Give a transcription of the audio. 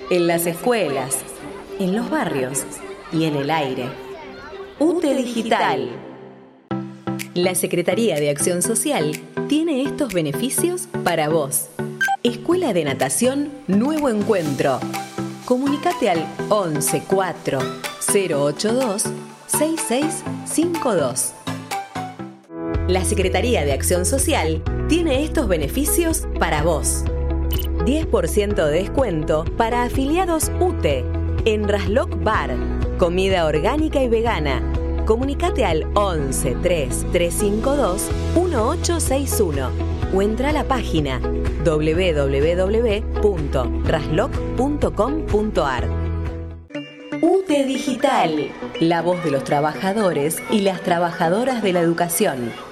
en las escuelas, en los barrios y en el aire. UTE Digital. La Secretaría de Acción Social tiene estos beneficios para vos. Escuela de Natación Nuevo Encuentro. Comunicate al 11 4 082 6652. La Secretaría de Acción Social tiene estos beneficios para vos. 10% de descuento para afiliados UTE en Rasloc Bar, comida orgánica y vegana. Comunicate al 11 3 352 1861 o entra a la página www.rasloc.com.ar. UTE Digital, la voz de los trabajadores y las trabajadoras de la educación.